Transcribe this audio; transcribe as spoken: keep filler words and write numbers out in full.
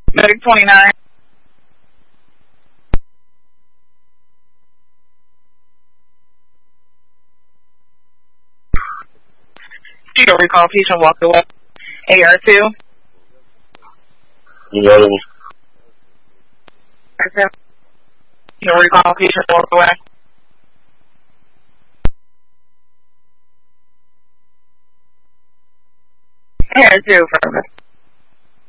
Medic twenty-nine. You don't recall patient walked away. A R two. You got it. You don't recall patient walked away. A R two, affirmative.